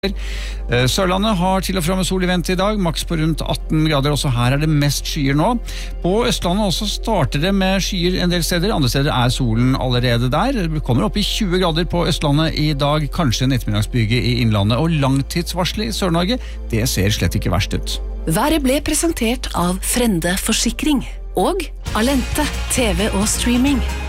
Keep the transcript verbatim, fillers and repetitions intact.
Sørlandet har til og fra med sol i vente i dag, maks på rundt atten grader, også her er det mest skyer nå. På Østlandet også starter det med skyer en del steder, andre steder er solen allerede der. Det kommer opp i tjue grader på Østlandet i dag, kanskje en ettermiddagsbyge i Innlandet, og langtidsvarselet i Sør-Norge, det ser slett ikke verst ut. Været ble presentert av Frende Forsikring og Alente, T V og streaming.